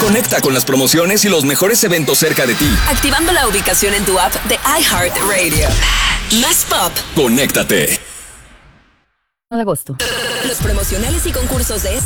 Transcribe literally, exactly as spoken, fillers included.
Conecta con las promociones y los mejores eventos cerca de ti. Activando la ubicación en tu app de iHeartRadio. Más pop. Conéctate. De agosto. Los promocionales y concursos de este